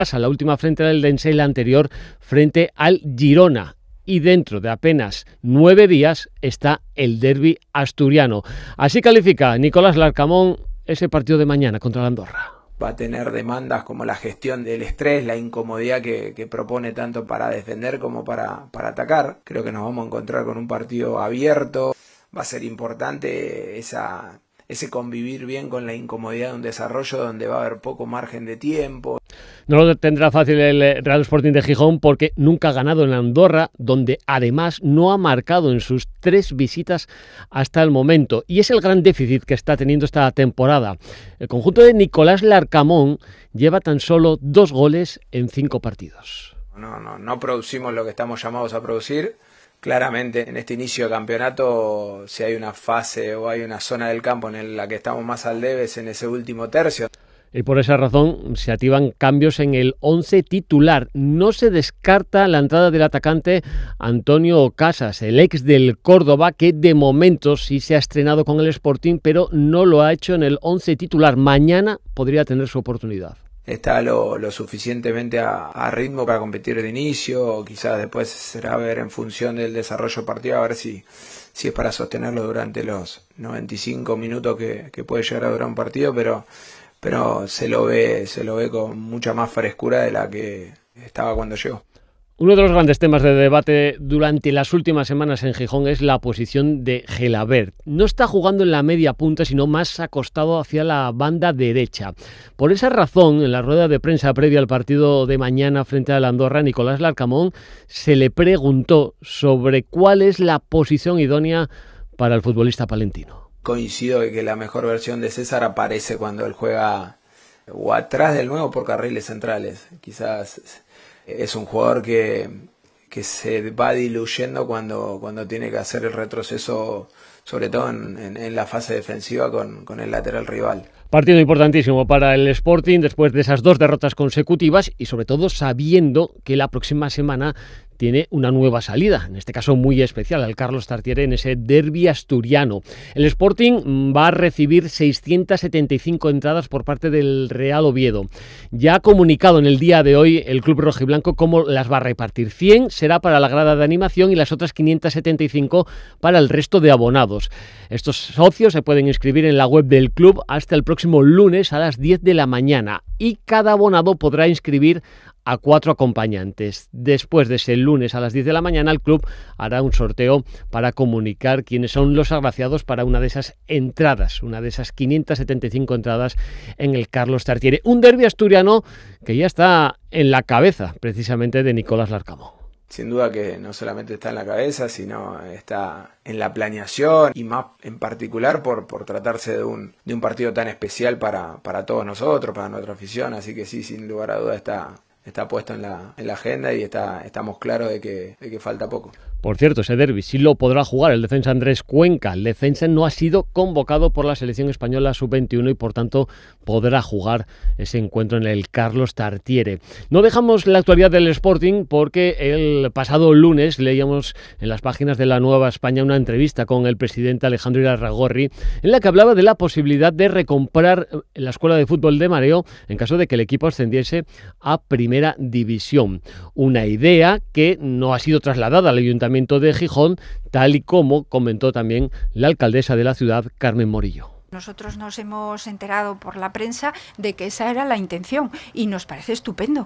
La última frente al Eldense y la anterior frente al Girona. Y dentro de apenas 9 días está el derbi asturiano. Así califica Nicolás Larcamón ese partido de mañana contra la Andorra. Va a tener demandas como la gestión del estrés, la incomodidad que propone tanto para defender como para atacar. Creo que nos vamos a encontrar con un partido abierto. Va a ser importante ese convivir bien con la incomodidad de un desarrollo donde va a haber poco margen de tiempo. No lo tendrá fácil el Real Sporting de Gijón porque nunca ha ganado en Andorra, donde además no ha marcado en sus 3 visitas hasta el momento. Y es el gran déficit que está teniendo esta temporada. El conjunto de Nicolás Larcamón lleva tan solo 2 goles en 5 partidos. No producimos lo que estamos llamados a producir. Claramente en este inicio de campeonato, si hay una fase o hay una zona del campo en la que estamos más al debe es en ese último tercio. Y por esa razón se activan cambios en el 11 titular. No se descarta la entrada del atacante Antonio Casas, el ex del Córdoba, que de momento sí se ha estrenado con el Sporting, pero no lo ha hecho en el 11 titular. Mañana podría tener su oportunidad. Está lo suficientemente a ritmo para competir de inicio, o quizás después será ver en función del desarrollo del partido, a ver si es para sostenerlo durante los 95 minutos que puede llegar a durar un partido, pero se lo ve con mucha más frescura de la que estaba cuando llegó. Uno de los grandes temas de debate durante las últimas semanas en Gijón es la posición de Gelabert. No está jugando en la media punta, sino más acostado hacia la banda derecha. Por esa razón, en la rueda de prensa previa al partido de mañana frente a la Andorra, Nicolás Larcamón se le preguntó sobre cuál es la posición idónea para el futbolista palentino. Coincido que la mejor versión de César aparece cuando él juega o atrás del nuevo por carriles centrales. Quizás es un jugador que se va diluyendo cuando tiene que hacer el retroceso, sobre todo en la fase defensiva con el lateral rival. Partido importantísimo para el Sporting después de esas 2 derrotas consecutivas y sobre todo sabiendo que la próxima semana tiene una nueva salida, en este caso muy especial, al Carlos Tartiere en ese derbi asturiano. El Sporting va a recibir 675 entradas por parte del Real Oviedo. Ya ha comunicado en el día de hoy el club rojiblanco cómo las va a repartir. 100 será para la grada de animación y las otras 575 para el resto de abonados. Estos socios se pueden inscribir en la web del club hasta el próximo lunes a las 10 de la mañana y cada abonado podrá inscribir a 4 acompañantes. Después de ese lunes a las 10 de la mañana, el club hará un sorteo para comunicar quiénes son los agraciados para una de esas entradas, una de esas 575 entradas en el Carlos Tartiere. Un derbi asturiano que ya está en la cabeza, precisamente, de Nicolás Larcamón. Sin duda que no solamente está en la cabeza, sino está en la planeación y más en particular por tratarse de un partido tan especial para todos nosotros, para nuestra afición. Así que sí, sin lugar a duda está puesto en la agenda y estamos claros de que falta poco. Por cierto, ese derbi sí lo podrá jugar el defensa Andrés Cuenca. El defensa no ha sido convocado por la selección española sub-21 y por tanto podrá jugar ese encuentro en el Carlos Tartiere. No dejamos la actualidad del Sporting porque el pasado lunes leíamos en las páginas de La Nueva España una entrevista con el presidente Alejandro Irarragorri en la que hablaba de la posibilidad de recomprar la escuela de fútbol de Mareo en caso de que el equipo ascendiese a Primera División. Una idea que no ha sido trasladada al Ayuntamiento de Gijón, tal y como comentó también la alcaldesa de la ciudad, Carmen Morillo. Nosotros nos hemos enterado por la prensa de que esa era la intención y nos parece estupendo.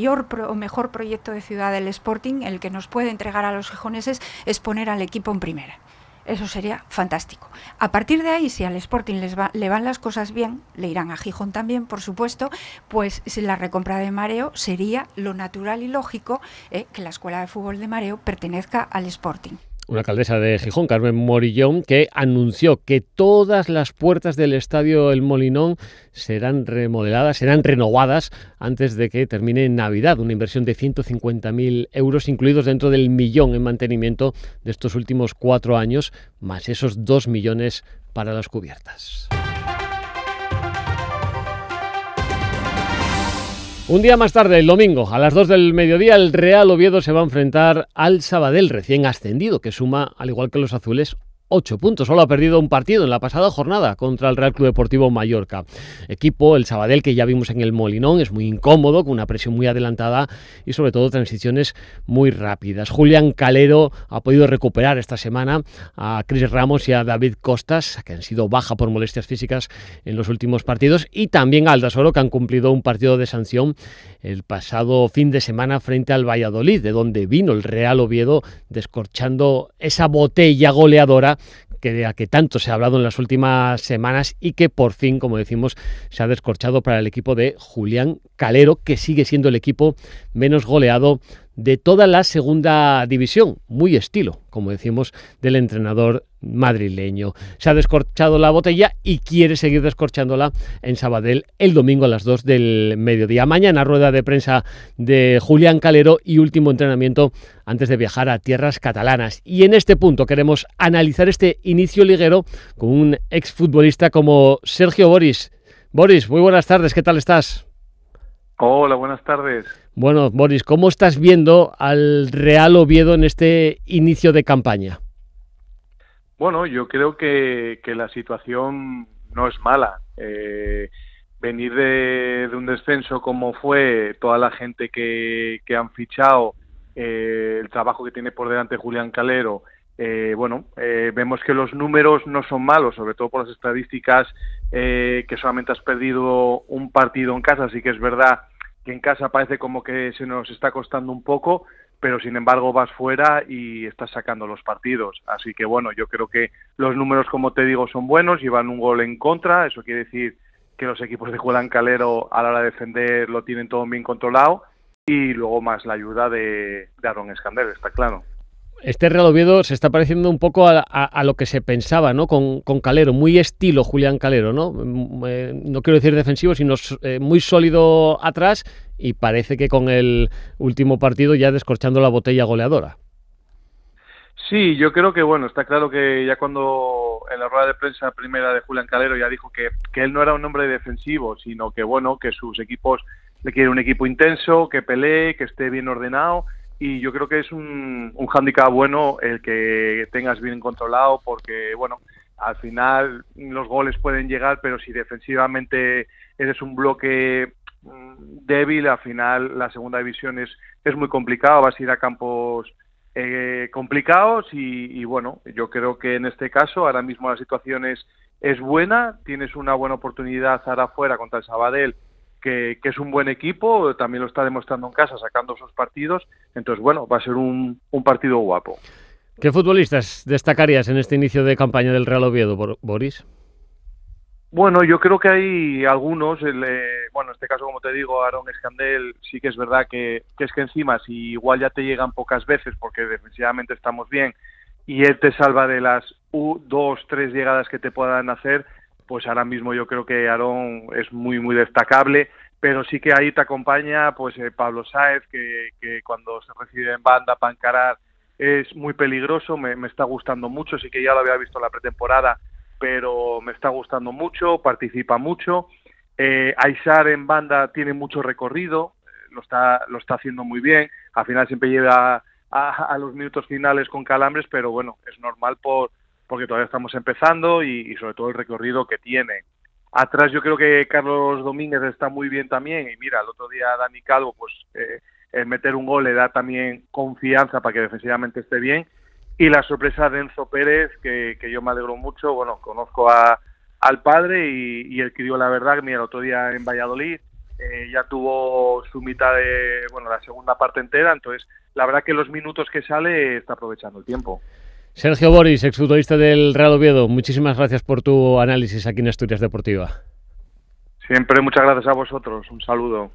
Mejor proyecto de ciudad del Sporting, el que nos puede entregar a los gijoneses, es poner al equipo en primera. Eso sería fantástico. A partir de ahí, si al Sporting le van las cosas bien, le irán a Gijón también, por supuesto, pues la recompra de Mareo sería lo natural y lógico que la escuela de fútbol de Mareo pertenezca al Sporting. Una alcaldesa de Gijón, Carmen Morillón, que anunció que todas las puertas del estadio El Molinón serán remodeladas, serán renovadas antes de que termine Navidad. Una inversión de 150.000 euros, incluidos dentro del 1 millón en mantenimiento de estos últimos 4 años, más esos 2 millones para las cubiertas. Un día más tarde, el domingo, a las 2 del mediodía, el Real Oviedo se va a enfrentar al Sabadell, recién ascendido, que suma, al igual que los azules, 8 puntos. Solo ha perdido un partido en la pasada jornada contra el Real Club Deportivo Mallorca. Equipo, el Sabadell, que ya vimos en el Molinón, es muy incómodo, con una presión muy adelantada y sobre todo transiciones muy rápidas. Julián Calero ha podido recuperar esta semana a Cris Ramos y a David Costas, que han sido baja por molestias físicas en los últimos partidos, y también a Aldasoro, que han cumplido un partido de sanción el pasado fin de semana frente al Valladolid, de donde vino el Real Oviedo descorchando esa botella goleadora de la que tanto se ha hablado en las últimas semanas y que por fin, como decimos, se ha descorchado para el equipo de Julián Calero, que sigue siendo el equipo menos goleado de toda la segunda división, muy estilo, como decimos, del entrenador madrileño. Se ha descorchado la botella y quiere seguir descorchándola en Sabadell el domingo a las 2 del mediodía. Mañana rueda de prensa de Julián Calero y último entrenamiento antes de viajar a tierras catalanas. Y en este punto queremos analizar este inicio liguero con un exfutbolista como Sergio Boris. Boris, muy buenas tardes, ¿qué tal estás? Hola, buenas tardes. Bueno, Boris, ¿cómo estás viendo al Real Oviedo en este inicio de campaña? Bueno, yo creo que la situación no es mala. Venir de un descenso como fue toda la gente que han fichado, el trabajo que tiene por delante Julián Calero, vemos que los números no son malos, sobre todo por las estadísticas, que solamente has perdido un partido en casa. Así que es verdad que en casa parece como que se nos está costando un poco, pero sin embargo vas fuera y estás sacando los partidos. Así que bueno, yo creo que los números, como te digo, son buenos, llevan un gol en contra, eso quiere decir que los equipos de Julián Calero a la hora de defender lo tienen todo bien controlado, y luego más la ayuda de Aaron Escandel, está claro. Este Real Oviedo se está pareciendo un poco a lo que se pensaba, ¿no? Con Calero, muy estilo Julián Calero, ¿no? No quiero decir defensivo, sino muy sólido atrás, y parece que con el último partido ya descorchando la botella goleadora. Sí, yo creo que bueno, está claro que ya cuando en la rueda de prensa primera de Julián Calero ya dijo que él no era un hombre defensivo, sino que bueno, que sus equipos le quieren un equipo intenso, que pelee, que esté bien ordenado. Y yo creo que es un hándicap bueno el que tengas bien controlado, porque bueno, al final los goles pueden llegar, pero si defensivamente eres un bloque débil, al final la segunda división es muy complicado, vas a ir a campos complicados y bueno, yo creo que en este caso ahora mismo la situación es buena, tienes una buena oportunidad ahora afuera contra el Sabadell, que es un buen equipo, también lo está demostrando en casa, sacando sus partidos. Entonces, bueno, va a ser un partido guapo. ¿Qué futbolistas destacarías en este inicio de campaña del Real Oviedo, Boris? Bueno, yo creo que hay algunos, en este caso, como te digo, Aaron Escandel, sí que es verdad que es que encima, si igual ya te llegan pocas veces, porque defensivamente estamos bien, y él te salva de las 2-3 llegadas que te puedan hacer, pues ahora mismo yo creo que Aaron es muy muy destacable, pero sí que ahí te acompaña pues Pablo Sáez, que cuando se recibe en banda para encarar es muy peligroso, me está gustando mucho, sí que ya lo había visto en la pretemporada, pero me está gustando mucho, participa mucho. Aysar en banda tiene mucho recorrido, lo está haciendo muy bien, al final siempre llega a los minutos finales con calambres, pero bueno, es normal porque todavía estamos empezando y sobre todo el recorrido que tiene. Atrás yo creo que Carlos Domínguez está muy bien también, y mira, el otro día Dani Calvo, pues el meter un gol le da también confianza para que defensivamente esté bien. Y la sorpresa de Enzo Pérez, que yo me alegro mucho, bueno, conozco al padre y el crío, la verdad, mira, el otro día en Valladolid ya tuvo su mitad la segunda parte entera, entonces la verdad que los minutos que sale está aprovechando el tiempo. Sergio Boris, exfutbolista del Real Oviedo, muchísimas gracias por tu análisis aquí en Asturias Deportiva. Siempre muchas gracias a vosotros, un saludo.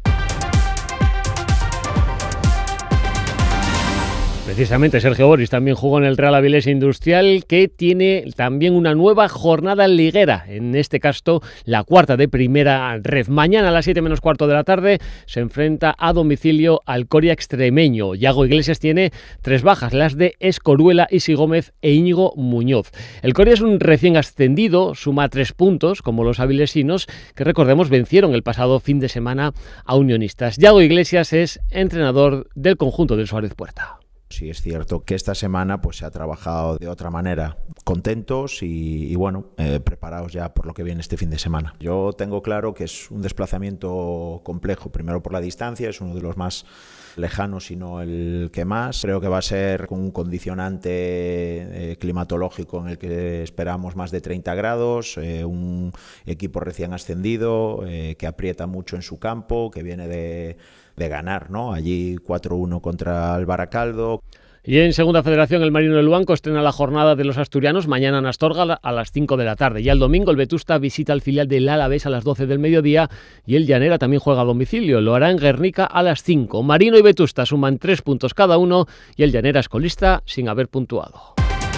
Precisamente Sergio Boris también jugó en el Real Avilés Industrial, que tiene también una nueva jornada liguera, en este caso la cuarta de primera ref. Mañana a las 7 menos cuarto de la tarde se enfrenta a domicilio al Coria extremeño. Yago Iglesias tiene 3 bajas, las de Escoruela, Isi Gómez e Íñigo Muñoz. El Coria es un recién ascendido, suma 3 puntos, como los avilesinos, que recordemos vencieron el pasado fin de semana a Unionistas. Yago Iglesias es entrenador del conjunto del Suárez Puerta. Sí, es cierto que esta semana pues se ha trabajado de otra manera. contentos y bueno, preparados ya por lo que viene este fin de semana. Yo tengo claro que es un desplazamiento complejo, primero por la distancia, es uno de los más lejanos, si no el que más. Creo que va a ser con un condicionante climatológico en el que esperamos más de 30 grados, un equipo recién ascendido que aprieta mucho en su campo, que viene de ganar, ¿no? Allí 4-1 contra el Baracaldo. Y en Segunda Federación, el Marino del Luanco estrena la jornada de los asturianos mañana en Astorga a las 5 de la tarde. Ya el domingo el Vetusta visita al filial del Alavés a las 12 del mediodía y el Llanera también juega a domicilio. Lo hará en Guernica a las 5. Marino y Vetusta suman 3 puntos cada uno y el Llanera es colista sin haber puntuado.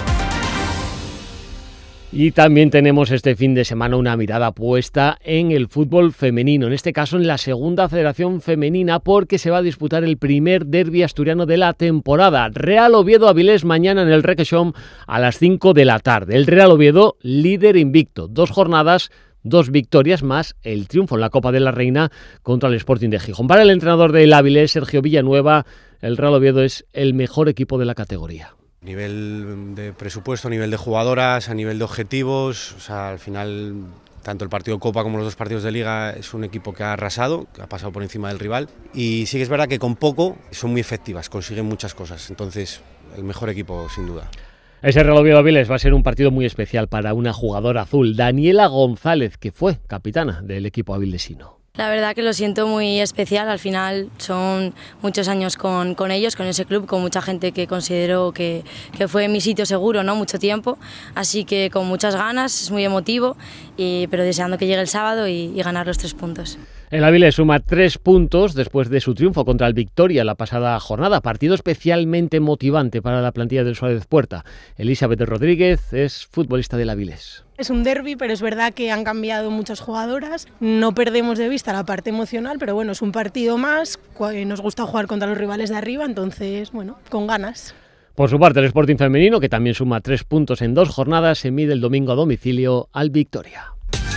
Y también tenemos este fin de semana una mirada puesta en el fútbol femenino, en este caso en la Segunda Federación Femenina, porque se va a disputar el primer derbi asturiano de la temporada. Real Oviedo-Avilés mañana en el Requexón a las 5 de la tarde. El Real Oviedo, líder invicto, 2 jornadas, 2 victorias más el triunfo en la Copa de la Reina contra el Sporting de Gijón. Para el entrenador del Avilés, Sergio Villanueva, el Real Oviedo es el mejor equipo de la categoría. Nivel de presupuesto, nivel de jugadoras, a nivel de objetivos, o sea, al final tanto el partido de Copa como los 2 partidos de Liga es un equipo que ha arrasado, que ha pasado por encima del rival y sí que es verdad que con poco son muy efectivas, consiguen muchas cosas, entonces el mejor equipo sin duda. Ese Real Oviedo-Avilés va a ser un partido muy especial para una jugadora azul, Daniela González, que fue capitana del equipo avilesino. La verdad que lo siento muy especial, al final son muchos años con ellos, con ese club, con mucha gente que considero que fue mi sitio seguro, ¿no? Mucho tiempo, así que con muchas ganas, es muy emotivo, pero deseando que llegue el sábado y ganar los 3 puntos. El Avilés suma 3 puntos después de su triunfo contra el Victoria la pasada jornada, partido especialmente motivante para la plantilla del Suárez Puerta. Elizabeth Rodríguez es futbolista del Avilés. Es un derbi, pero es verdad que han cambiado muchas jugadoras, no perdemos de vista la parte emocional, pero bueno, es un partido más, nos gusta jugar contra los rivales de arriba, entonces, bueno, con ganas. Por su parte, el Sporting femenino, que también suma 3 puntos en 2 jornadas, se mide el domingo a domicilio al Victoria.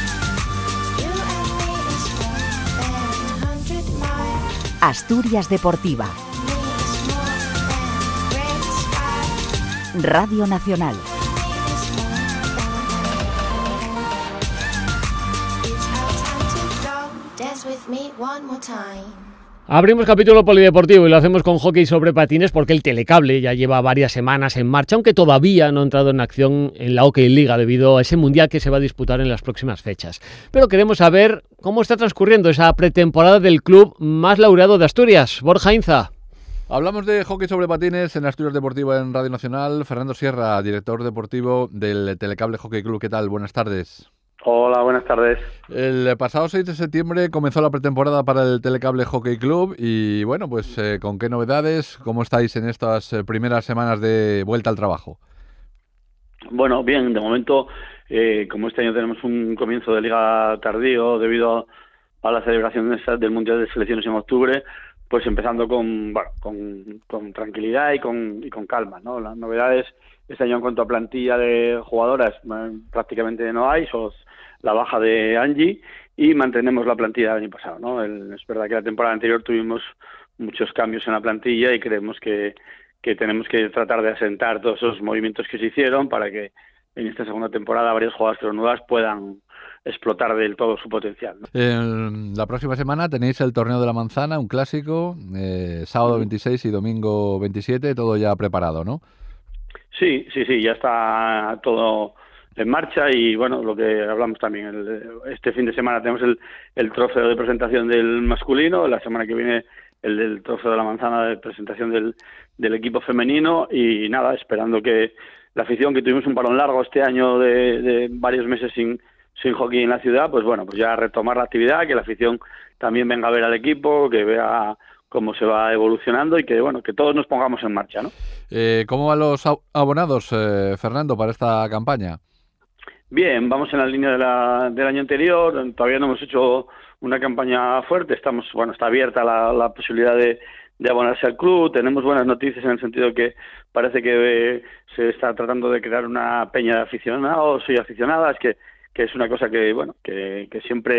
Asturias Deportiva. Radio Nacional. Abrimos capítulo polideportivo y lo hacemos con hockey sobre patines porque el telecable ya lleva varias semanas en marcha, aunque todavía no ha entrado en acción en la Hockey Liga debido a ese mundial que se va a disputar en las próximas fechas. Pero queremos saber cómo está transcurriendo esa pretemporada del club más laureado de Asturias, Borja Inza. Hablamos de hockey sobre patines en Asturias Deportiva en Radio Nacional. Fernando Sierra, director deportivo del Telecable Hockey Club. ¿Qué tal? Buenas tardes. Hola, buenas tardes. El pasado 6 de septiembre comenzó la pretemporada para el Telecable Hockey Club y bueno, pues ¿con qué novedades? ¿Cómo estáis en estas primeras semanas de vuelta al trabajo? Bueno, bien, de momento, como este año tenemos un comienzo de liga tardío debido a la celebración del Mundial de Selecciones en octubre, pues empezando con tranquilidad y con calma, ¿no? Las novedades este año en cuanto a plantilla de jugadoras prácticamente no hay, solo la baja de Angie y mantenemos la plantilla del año pasado, ¿no? Es verdad que la temporada anterior tuvimos muchos cambios en la plantilla y creemos que tenemos que tratar de asentar todos esos movimientos que se hicieron para que en esta segunda temporada varias jugadoras nuevas puedan explotar del todo su potencial, ¿no? La próxima semana tenéis el Torneo de la Manzana, un clásico, sábado 26 y domingo 27, todo ya preparado, ¿no? Sí, ya está todo en marcha y bueno, lo que hablamos también, este fin de semana tenemos el trofeo de presentación del masculino, la semana que viene el del trofeo de la Manzana de presentación del equipo femenino y nada, esperando que la afición, que tuvimos un parón largo este año de varios meses sin hockey en la ciudad, pues bueno, pues ya retomar la actividad, que la afición también venga a ver al equipo, que vea cómo se va evolucionando y que bueno, que todos nos pongamos en marcha, ¿no? ¿Cómo van los abonados, Fernando, para esta campaña? Bien, vamos en la línea del año anterior, todavía no hemos hecho una campaña fuerte, está abierta la posibilidad de abonarse al club, tenemos buenas noticias en el sentido que parece que se está tratando de crear una peña de aficionados y aficionadas, que es una cosa que siempre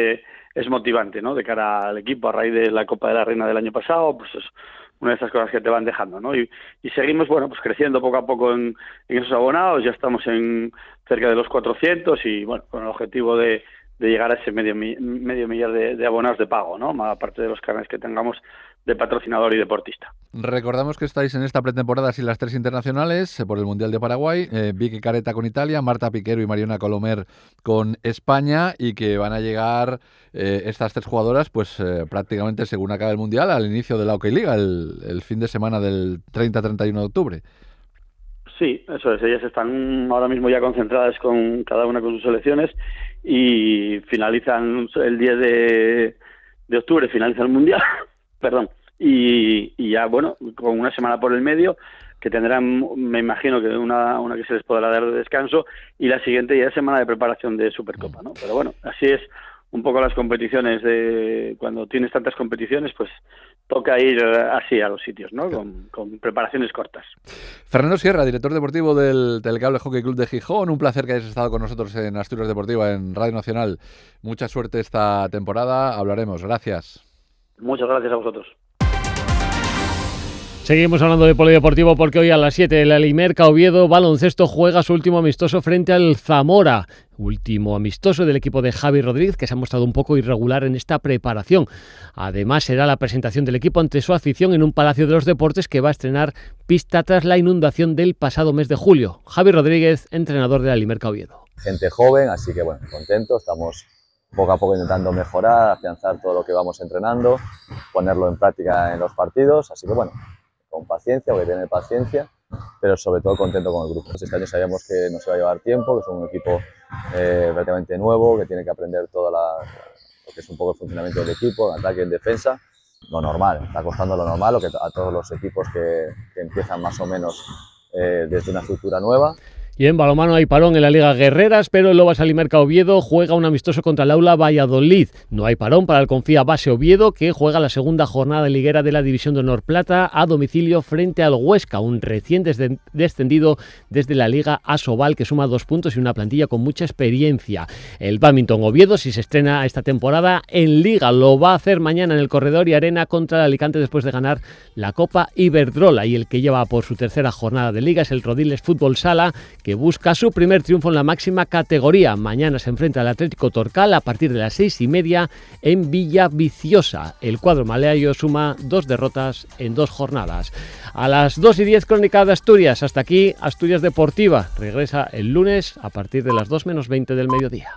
es motivante, ¿no? De cara al equipo a raíz de la Copa de la Reina del año pasado, pues es una de esas cosas que te van dejando, ¿no? Y seguimos, bueno, pues creciendo poco a poco en esos abonados, ya estamos en cerca de los 400 y, bueno, con el objetivo de llegar a ese medio millar de abonados de pago, ¿no? Aparte de los carnets que tengamos de patrocinador y deportista. Recordamos que estáis en esta pretemporada sin las 3 internacionales por el Mundial de Paraguay, Vicky Careta con Italia, Marta Piquero y Mariona Colomer con España, y que van a llegar estas 3 jugadoras pues prácticamente según acabe el Mundial al inicio de la Hockey Liga, el fin de semana del 30-31 de octubre. Sí, eso es. Ellas están ahora mismo ya concentradas con cada una con sus selecciones y finalizan el 10 de octubre, finaliza el Mundial, perdón, y ya, bueno, con una semana por el medio, que tendrán, me imagino que una que se les podrá dar de descanso, y la siguiente ya es semana de preparación de Supercopa, ¿no? Pero bueno, así es un poco las competiciones, cuando tienes tantas competiciones, pues toca ir así a los sitios, ¿no? Con preparaciones cortas. Fernando Sierra, director deportivo del Telecable Hockey Club de Gijón, un placer que hayas estado con nosotros en Asturias Deportiva, en Radio Nacional. Mucha suerte esta temporada, hablaremos. Gracias. Muchas gracias a vosotros. Seguimos hablando de polideportivo porque hoy a las 7 el Alimerca Oviedo Baloncesto juega su último amistoso frente al Zamora. Último amistoso del equipo de Javi Rodríguez, que se ha mostrado un poco irregular en esta preparación. Además, será la presentación del equipo ante su afición en un Palacio de los Deportes que va a estrenar pista tras la inundación del pasado mes de julio. Javi Rodríguez, entrenador del Alimerca Oviedo. Gente joven, así que bueno, contento, estamos poco a poco intentando mejorar, afianzar todo lo que vamos entrenando, ponerlo en práctica en los partidos, así que bueno, con paciencia, voy a tener paciencia, pero sobre todo contento con el grupo. Este año sabíamos que nos iba a llevar tiempo, que es un equipo relativamente nuevo, que tiene que aprender todo lo que es un poco el funcionamiento del equipo, en ataque, en defensa. Lo normal, está costando lo normal, lo que a todos los equipos que empiezan más o menos desde una estructura nueva. Y en balonmano hay parón en la Liga Guerreras, pero el Lobas Alimerca Oviedo juega un amistoso contra el Aula Valladolid. No hay parón para el Confía Base Oviedo, que juega la segunda jornada liguera de la División de Honor Plata a domicilio frente al Huesca, un recién descendido desde la Liga Asobal, que suma 2 puntos y una plantilla con mucha experiencia. El Badminton Oviedo, si se estrena esta temporada en Liga, lo va a hacer mañana en el Corredor y Arena contra el Alicante después de ganar la Copa Iberdrola, y el que lleva por su tercera jornada de Liga es el Rodiles Fútbol Sala, que busca su primer triunfo en la máxima categoría. Mañana se enfrenta al Atlético Torcal a partir de las 6:30 en Villaviciosa. El cuadro maleayo suma 2 derrotas en 2 jornadas. A las 2:10 Crónica de Asturias. Hasta aquí Asturias Deportiva. Regresa el lunes a partir de las 2:20 del mediodía.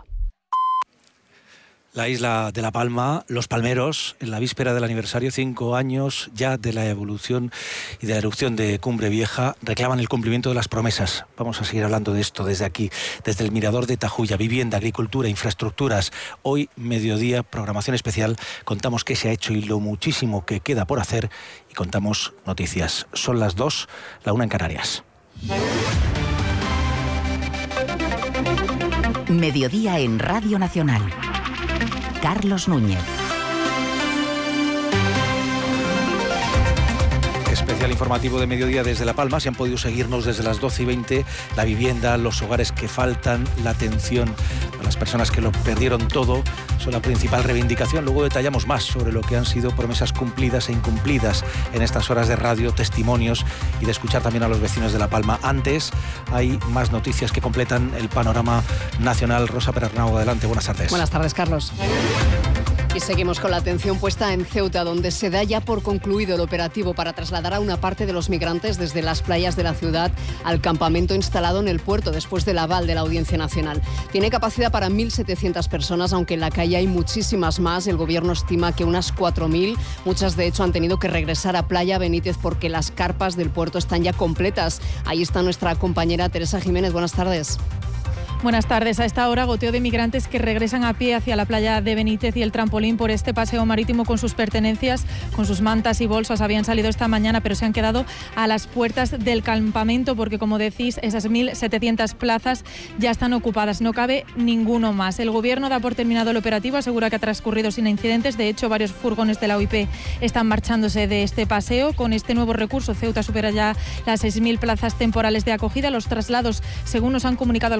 La isla de La Palma, Los Palmeros, en la víspera del aniversario, 5 años ya de la evolución y de la erupción de Cumbre Vieja, reclaman el cumplimiento de las promesas. Vamos a seguir hablando de esto desde aquí, desde el Mirador de Tajuya, vivienda, agricultura, infraestructuras. Hoy, mediodía, programación especial, contamos qué se ha hecho y lo muchísimo que queda por hacer, y contamos noticias. Son las 2, la 1 en Canarias. Mediodía en Radio Nacional. Carlos Núñez. Especial informativo de mediodía desde La Palma. Si han podido seguirnos desde las 12:20, la vivienda, los hogares que faltan, la atención a las personas que lo perdieron todo, son la principal reivindicación. Luego detallamos más sobre lo que han sido promesas cumplidas e incumplidas en estas horas de radio, testimonios y de escuchar también a los vecinos de La Palma. Antes, hay más noticias que completan el panorama nacional. Rosa Perarnau, adelante, buenas tardes. Buenas tardes, Carlos. Y seguimos con la atención puesta en Ceuta, donde se da ya por concluido el operativo para trasladar a una parte de los migrantes desde las playas de la ciudad al campamento instalado en el puerto después del aval de la Audiencia Nacional. Tiene capacidad para 1.700 personas, aunque en la calle hay muchísimas más. El gobierno estima que unas 4.000, muchas de hecho han tenido que regresar a Playa Benítez porque las carpas del puerto están ya completas. Ahí está nuestra compañera Teresa Jiménez. Buenas tardes. Buenas tardes. A esta hora, goteo de migrantes que regresan a pie hacia la playa de Benítez y el trampolín por este paseo marítimo con sus pertenencias, con sus mantas y bolsas. Habían salido esta mañana, pero se han quedado a las puertas del campamento porque, como decís, esas 1.700 plazas ya están ocupadas. No cabe ninguno más. El gobierno da por terminado el operativo, asegura que ha transcurrido sin incidentes. De hecho, varios furgones de la OIP están marchándose de este paseo. Con este nuevo recurso, Ceuta supera ya las 6.000 plazas temporales de acogida. Los traslados, según nos han comunicado algunos inmigrantes,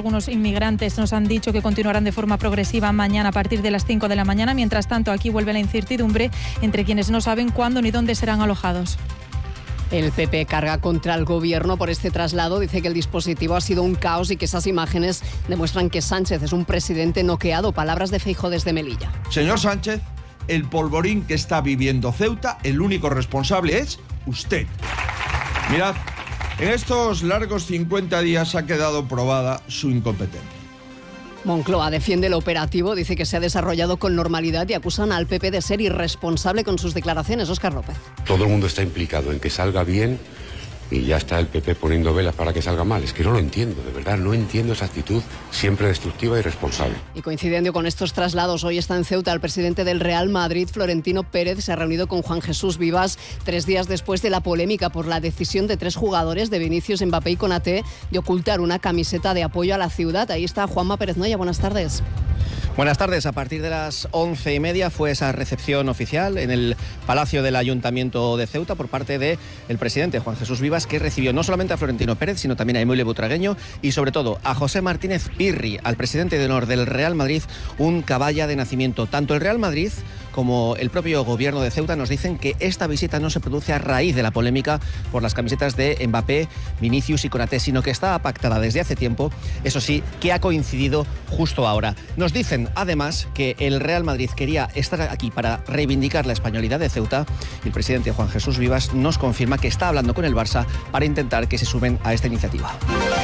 migrantes nos han dicho que continuarán de forma progresiva mañana a partir de las 5 de la mañana. Mientras tanto, aquí vuelve la incertidumbre entre quienes no saben cuándo ni dónde serán alojados. El PP carga contra el gobierno por este traslado, dice que el dispositivo ha sido un caos y que esas imágenes demuestran que Sánchez es un presidente noqueado. Palabras de Feijóo desde Melilla. Señor Sánchez, el polvorín que está viviendo Ceuta, el único responsable es usted. Mirad, en estos largos 50 días ha quedado probada su incompetencia. Moncloa defiende el operativo, dice que se ha desarrollado con normalidad y acusan al PP de ser irresponsable con sus declaraciones. Óscar López. Todo el mundo está implicado en que salga bien y ya está el PP poniendo velas para que salga mal. Es que no lo entiendo, de verdad, no entiendo esa actitud siempre destructiva y irresponsable. Y coincidiendo con estos traslados, hoy está en Ceuta el presidente del Real Madrid, Florentino Pérez. Se ha reunido con Juan Jesús Vivas 3 días después de la polémica por la decisión de 3 jugadores, de Vinicius, Mbappé y Konaté, de ocultar una camiseta de apoyo a la ciudad. Ahí está Juanma Pérez Noya. Buenas tardes. Buenas tardes. A partir de las 11:30 fue esa recepción oficial en el Palacio del Ayuntamiento de Ceuta por parte del presidente Juan Jesús Vivas, que recibió no solamente a Florentino Pérez, sino también a Emilio Butragueño y sobre todo a José Martínez Pirri, al presidente de honor del Real Madrid, un caballa de nacimiento. Tanto el Real Madrid como el propio gobierno de Ceuta nos dicen que esta visita no se produce a raíz de la polémica por las camisetas de Mbappé, Vinicius y Konaté, sino que está pactada desde hace tiempo, eso sí, que ha coincidido justo ahora. Nos dicen además que el Real Madrid quería estar aquí para reivindicar la españolidad de Ceuta y el presidente Juan Jesús Vivas nos confirma que está hablando con el Barça para intentar que se sumen a esta iniciativa.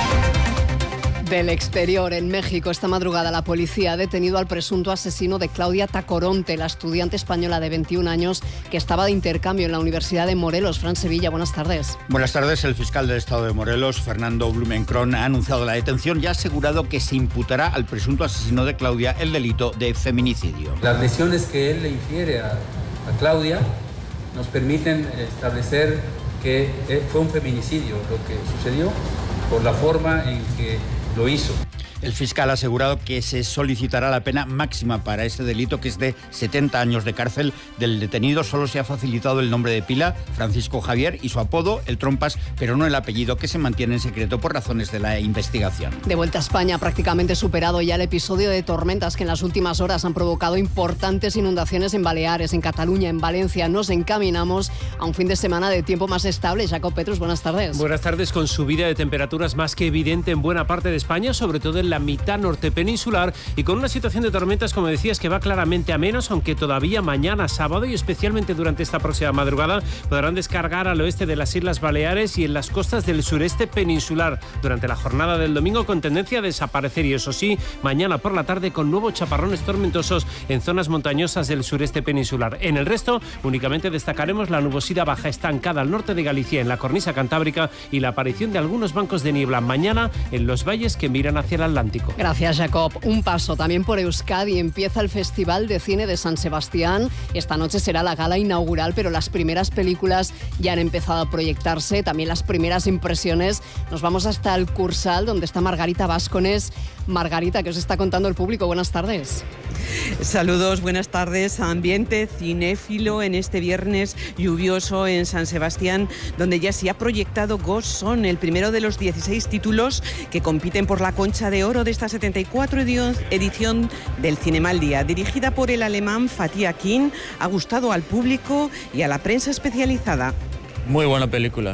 Del exterior, en México, esta madrugada la policía ha detenido al presunto asesino de Claudia Tacoronte, la estudiante española de 21 años que estaba de intercambio en la Universidad de Morelos. Fran Sevilla, buenas tardes. Buenas tardes. El fiscal del Estado de Morelos, Fernando Blumenkron, ha anunciado la detención y ha asegurado que se imputará al presunto asesino de Claudia el delito de feminicidio. Las lesiones que él le infiere a Claudia nos permiten establecer que fue un feminicidio lo que sucedió por la forma en que lo hizo. El fiscal ha asegurado que se solicitará la pena máxima para este delito, que es de 70 años de cárcel. Del detenido solo se ha facilitado el nombre de pila, Francisco Javier, y su apodo, el Trompas, pero no el apellido, que se mantiene en secreto por razones de la investigación. De vuelta a España, prácticamente superado ya el episodio de tormentas que en las últimas horas han provocado importantes inundaciones en Baleares, en Cataluña, en Valencia. Nos encaminamos a un fin de semana de tiempo más estable. Jacob Petrus, buenas tardes. Buenas tardes, con subida de temperaturas más que evidente en buena parte de España, sobre todo en la mitad norte peninsular, y con una situación de tormentas, como decías, que va claramente a menos, aunque todavía mañana sábado y especialmente durante esta próxima madrugada podrán descargar al oeste de las Islas Baleares y en las costas del sureste peninsular durante la jornada del domingo, con tendencia a desaparecer, y eso sí, mañana por la tarde con nuevos chaparrones tormentosos en zonas montañosas del sureste peninsular. En el resto únicamente destacaremos la nubosidad baja estancada al norte de Galicia, en la cornisa cantábrica, y la aparición de algunos bancos de niebla mañana en los valles que miran hacia el Atlántico. Gracias, Jacob. Un paso también por Euskadi. Empieza el Festival de Cine de San Sebastián. Esta noche será la gala inaugural, pero las primeras películas ya han empezado a proyectarse, también las primeras impresiones. Nos vamos hasta el Cursal, donde está Margarita Bascones. Margarita, ¿qué os está contando el público? Buenas tardes. Saludos, buenas tardes. Ambiente cinéfilo en este viernes lluvioso en San Sebastián, donde ya se ha proyectado Ghost Son, el primero de los 16 títulos que compiten por la Concha de Oro de esta 74 edición del Cinema al Día. Dirigida por el alemán Fatih Akin, ha gustado al público y a la prensa especializada. Muy buena película,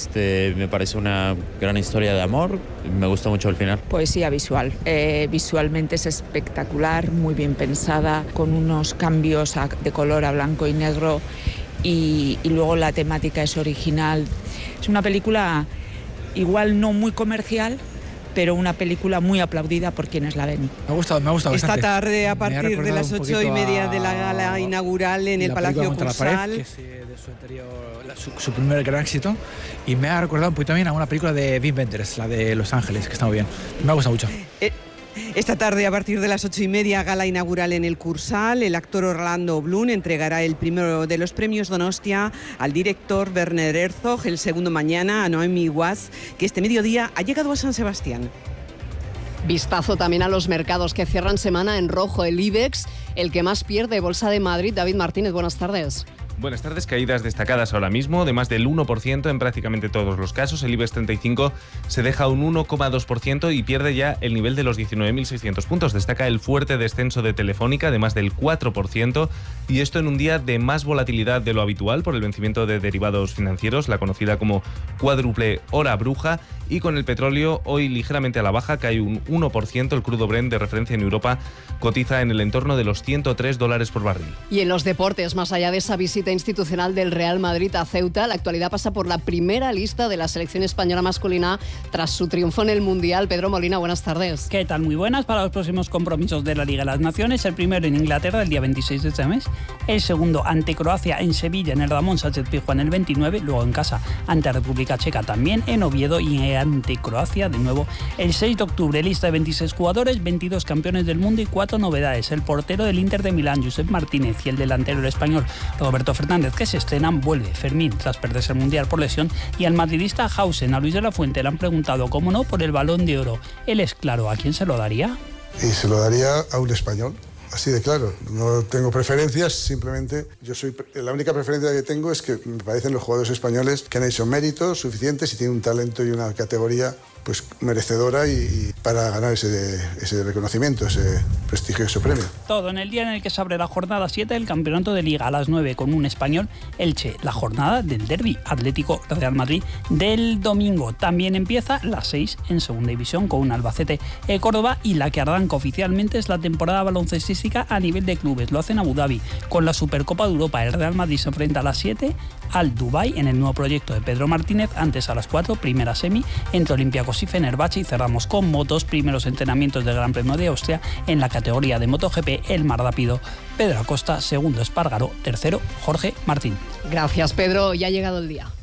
me parece una gran historia de amor, me gusta mucho el final. Poesía visual, visualmente es espectacular, muy bien pensada, con unos cambios de color a blanco y negro, y luego la temática es original. Es una película igual no muy comercial, pero una película muy aplaudida por quienes la ven. Me ha gustado bastante. Esta tarde, a partir de las 8:30 de la gala inaugural en el Palacio Cursal. Su primer gran éxito, y me ha recordado un poquito también a una película de Wim Wenders, la de Los Ángeles, que está muy bien. Me ha gustado mucho. Esta tarde, a partir de las 8:30, gala inaugural en el Cursal. El actor Orlando Bloom entregará el primero de los premios Donostia al director Werner Herzog, el segundo mañana a Noemi Watts, que este mediodía ha llegado a San Sebastián. Vistazo también a los mercados que cierran semana en rojo. El IBEX, el que más pierde. Bolsa de Madrid, David Martínez, buenas tardes. Buenas tardes. Caídas destacadas ahora mismo de más del 1% en prácticamente todos los casos. El IBEX 35 se deja un 1,2% y pierde ya el nivel de los 19.600 puntos. Destaca el fuerte descenso de Telefónica de más del 4%, y esto en un día de más volatilidad de lo habitual por el vencimiento de derivados financieros, la conocida como cuádruple hora bruja, y con el petróleo hoy ligeramente a la baja, cae un 1%. El crudo Brent de referencia en Europa cotiza en el entorno de los $103 por barril. Y en los deportes, más allá de esa visita institucional del Real Madrid a Ceuta, la actualidad pasa por la primera lista de la selección española masculina tras su triunfo en el Mundial. Pedro Molina, buenas tardes. ¿Qué tal? Muy buenas. Para los próximos compromisos de la Liga de las Naciones, el primero en Inglaterra el día 26 de este mes, el segundo ante Croacia en Sevilla en el Ramón Sánchez Pizjuán el 29, luego en casa ante República Checa también en Oviedo y ante Croacia de nuevo el 6 de octubre. Lista de 26 jugadores, 22 campeones del mundo y 4 novedades. El portero del Inter de Milán, Josep Martínez, y el delantero el español Roberto Fernández, que se estrenan. Vuelve Fermín tras perderse el Mundial por lesión, y al madridista Hausen, a Luis de la Fuente, le han preguntado, cómo no, por el Balón de Oro. Él es claro, ¿a quién se lo daría? Y se lo daría a un español. Así de claro, no tengo preferencias, simplemente la única preferencia que tengo es que me parecen los jugadores españoles que han hecho méritos suficientes y tienen un talento y una categoría pues merecedora y para ganar ese reconocimiento, ese prestigioso premio. Todo en el día en el que se abre la jornada 7 del Campeonato de Liga a las 9 con un español Elche, la jornada del derbi Atlético Real Madrid del domingo. También empieza las 6 en Segunda División con un Albacete Córdoba, y la que arranca oficialmente es la temporada baloncestística a nivel de clubes. Lo hace en Abu Dhabi con la Supercopa de Europa. El Real Madrid se enfrenta a las 7 al Dubái en el nuevo proyecto de Pedro Martínez. Antes a las 4, primera semi entre Olympiacos y Fenerbahce, y cerramos con motos, primeros entrenamientos del Gran Premio de Austria en la categoría de MotoGP, el más rápido Pedro Acosta, segundo Espargaró, tercero Jorge Martín. Gracias, Pedro, ya ha llegado el día.